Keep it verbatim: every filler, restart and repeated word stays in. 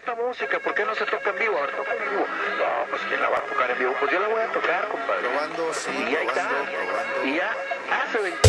esta música, ¿por qué no se toca en vivo? Ahora toca en vivo. No, pues ¿quién la va a tocar en vivo? Pues yo la voy a tocar, compadre. Probando, sí, y ahí probando, está. probando. Y ya hace veinte